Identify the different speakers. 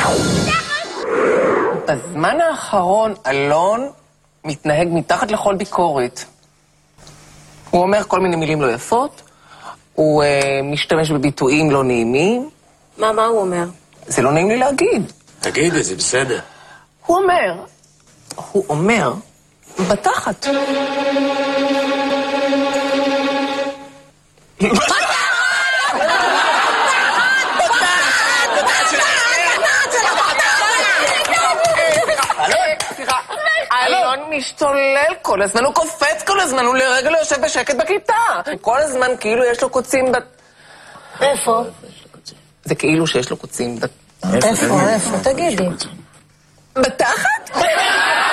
Speaker 1: בזמן האחרון אלון מתנהג מתחת לכל ביקורת. הוא אומר כל מיני מילים לא יפות, הוא משתמש בביטויים לא נעימים.
Speaker 2: מה הוא אומר?
Speaker 1: זה לא נעים לי להגיד.
Speaker 3: תגידי, זה בסדר.
Speaker 1: הוא אומר, בתחת. אלון משתולל כל הזמן, הוא קופץ כל הזמן, הוא לרגע לא יושב בשקט בכיתה. כל הזמן כאילו יש לו קוצים
Speaker 2: איפה?
Speaker 1: זה כאילו שיש לו קוצים
Speaker 2: איפה? תגידי.
Speaker 1: בתחת?